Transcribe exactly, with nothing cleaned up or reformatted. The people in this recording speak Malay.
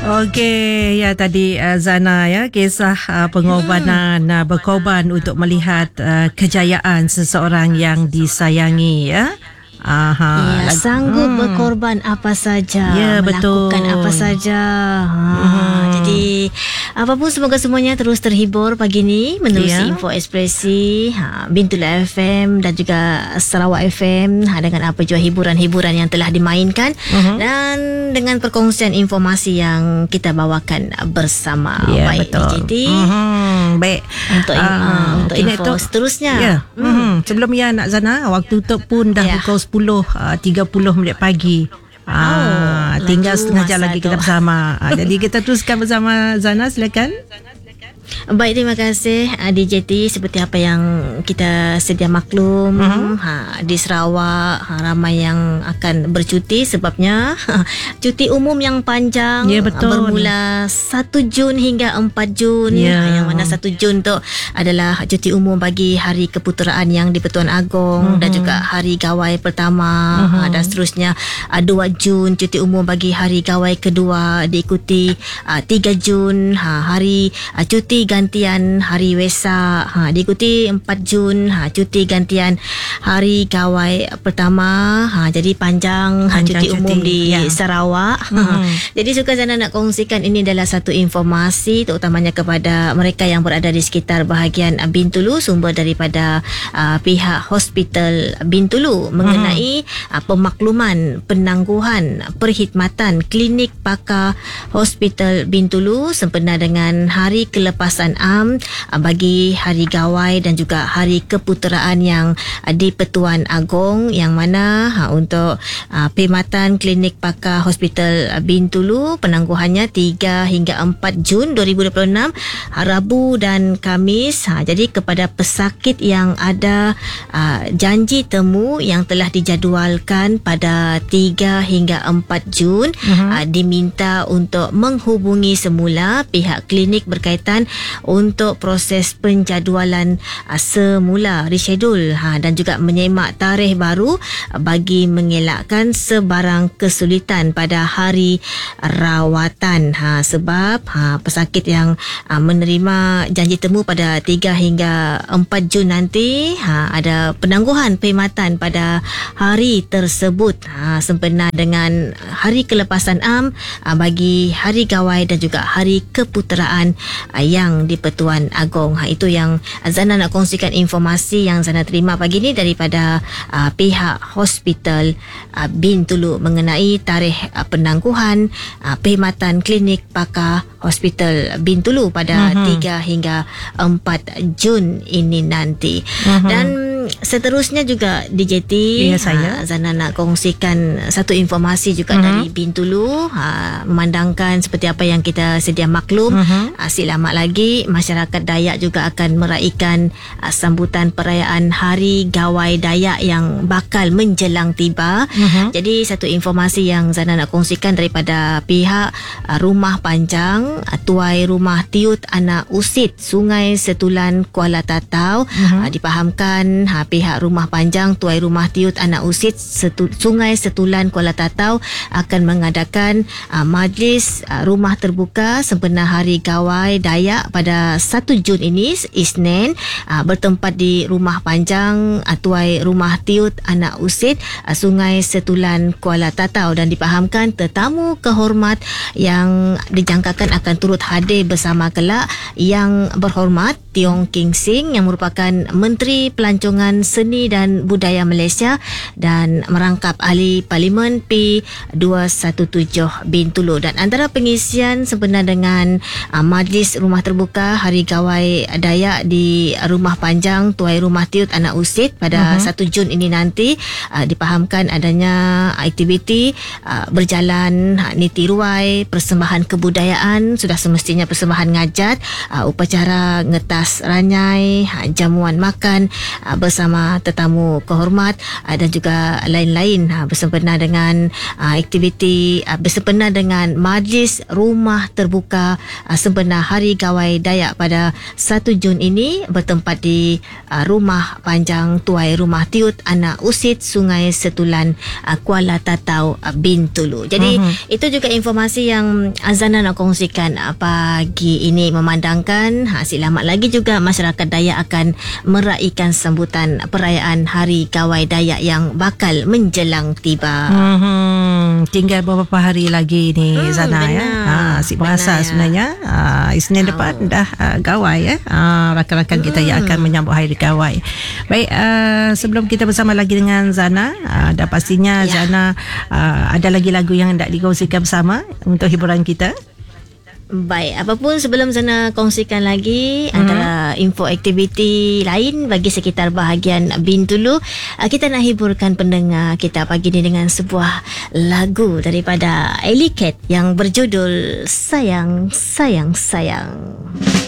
Okey, ya tadi uh, Zana ya, kisah uh, pengorbanan uh, berkorban untuk melihat uh, kejayaan seseorang yang disayangi ya. Aha, ya, sanggup hmm. berkorban apa saja, ya, melakukan betul. apa saja. Ha, hmm. Jadi apapun, semoga semuanya terus terhibur pagi ni menerusi ya. Info Ekspresi, ha, Bintulu F M dan juga Sarawak F M, ha, dengan apa jua hiburan-hiburan yang telah dimainkan uh-huh. dan dengan perkongsian informasi yang kita bawakan bersama. Ya, baik, betul. D J T. Uh-huh. Baik. Untuk, uh, uh, untuk info itu, seterusnya. Ya. Hmm. Uh-huh. Sebelum ya nak Zana, waktu tu pun dah ya. pukul sepuluh tiga puluh minit pagi. Ah, oh, tinggal setengah jam lagi tu. Kita bersama. Ah, jadi kita teruskan bersama Zana, silakan. Baik, terima kasih D J T. Seperti apa yang kita sedia maklum, uh-huh. ha, di Sarawak ha, ramai yang akan bercuti. Sebabnya ha, cuti umum yang panjang ya, betul. bermula satu Jun hingga empat Jun ya. ha, Yang mana satu Jun tu adalah cuti umum bagi Hari Keputeraan Yang di-Pertuan Agong, uh-huh. dan juga Hari Gawai pertama, uh-huh. ha, dan seterusnya ha, dua Jun cuti umum bagi Hari Gawai kedua, diikuti ha, tiga Jun ha, Hari ha, cuti gantian Hari Wesak, ha, diikuti empat Jun ha, cuti gantian Hari Gawai pertama, ha, jadi panjang, panjang cuti, cuti umum di ya. Sarawak. hmm. ha. Jadi suka Zana nak kongsikan ini adalah satu informasi terutamanya kepada mereka yang berada di sekitar bahagian Bintulu, sumber daripada uh, pihak Hospital Bintulu mengenai hmm. uh, pemakluman penangguhan perkhidmatan klinik pakar Hospital Bintulu sempena dengan Hari Kelepasan Am bagi Hari Gawai dan juga Hari Keputeraan yang di-Pertuan Agong, yang mana ha, untuk uh, perkhidmatan klinik pakar Hospital Bintulu penangguhannya tiga hingga empat Jun dua ribu dua puluh enam, Rabu dan Khamis. Ha, jadi kepada pesakit yang ada uh, janji temu yang telah dijadualkan pada tiga hingga empat Jun, uh-huh. uh, diminta untuk menghubungi semula pihak klinik berkaitan untuk proses penjadualan uh, semula, reschedule, ha, dan juga menyemak tarikh baru uh, bagi mengelakkan sebarang kesulitan pada hari rawatan. Ha, sebab ha, pesakit yang uh, menerima janji temu pada tiga hingga empat Jun nanti, ha, ada penangguhan perkhidmatan pada hari tersebut, ha, sempena dengan Hari Kelepasan Am uh, bagi Hari Gawai dan juga Hari Keputeraan uh, yang di-Pertuan Agong. Ha, itu yang Zana nak kongsikan informasi yang Zana terima pagi ni daripada uh, pihak Hospital uh, Bintulu mengenai tarikh uh, penangguhan uh, perkhidmatan klinik pakar Hospital Bintulu pada uh-huh. tiga hingga empat Jun ini nanti. Uh-huh. Dan seterusnya juga D J T, ya, saya. Ha, Zana nak kongsikan satu informasi juga uh-huh. dari Bintulu, ha, memandangkan seperti apa yang kita sedia maklum, uh-huh. ha, si lama lagi masyarakat Dayak juga akan meraihkan ha, sambutan perayaan Hari Gawai Dayak yang bakal menjelang tiba. Uh-huh. Jadi satu informasi yang Zana nak kongsikan daripada pihak ha, Rumah Panjang, ha, Tuai Rumah Tiut Anak Usit Sungai Setulan Kuala Tatau, uh-huh. ha, dipahamkan ha, pihak Rumah Panjang Tuai Rumah Tiut Anak Usit Setu, Sungai Setulan Kuala Tatau akan mengadakan uh, majlis uh, rumah terbuka sempena Hari Gawai Dayak pada satu Jun ini, Isnin, uh, bertempat di Rumah Panjang uh, Tuai Rumah Tiut Anak Usit uh, Sungai Setulan Kuala Tatau, dan dipahamkan tetamu kehormat yang dijangkakan akan turut hadir bersama kelak yang berhormat Tiong King Sing yang merupakan Menteri Pelancongan Seni dan Budaya Malaysia dan merangkap ahli Parlimen P dua satu tujuh Bintulu. Dan antara pengisian sempena dengan uh, majlis rumah terbuka Hari Gawai Dayak di Rumah Panjang Tuai Rumah Tiut Anak Usit pada uh-huh. satu Jun ini nanti, uh, dipahamkan adanya aktiviti uh, berjalan uh, niti ruai, persembahan kebudayaan, sudah semestinya persembahan ngajat, uh, upacara ngetas tas ranyai, ha, jamuan makan ha, bersama tetamu kehormat ha, dan juga lain-lain ha, bersempena dengan ha, aktiviti ha, bersempena dengan majlis rumah terbuka ha, sempena Hari Gawai Dayak pada satu Jun ini bertempat di ha, Rumah Panjang Tuai Rumah Tiut Anak Usit Sungai Setulan ha, Kuala Tatau ha, Bintulu. Jadi uh-huh. itu juga informasi yang Azana nak kongsikan ha, pagi ini, memandangkan ha, selamat lagi juga masyarakat Dayak akan meraihkan sambutan perayaan Hari Gawai Dayak yang bakal menjelang tiba. Hmm, tinggal beberapa hari lagi ni hmm, Zana ya. Ha, si berasa sebenarnya ha, Isnin oh. depan dah uh, Gawai ya. Ha, rakan-rakan hmm. kita yang akan menyambut Hari Gawai. Baik, uh, sebelum kita bersama lagi dengan Zana, uh, dah pastinya ya. Zana uh, ada lagi lagu yang hendak dikongsikan bersama untuk hiburan kita. Baik, apapun sebelum Zana kongsikan lagi hmm. antara info aktiviti lain bagi sekitar bahagian Bintulu, kita nak hiburkan pendengar kita pagi ini dengan sebuah lagu daripada Ellie Cat yang berjudul Sayang, Sayang, Sayang.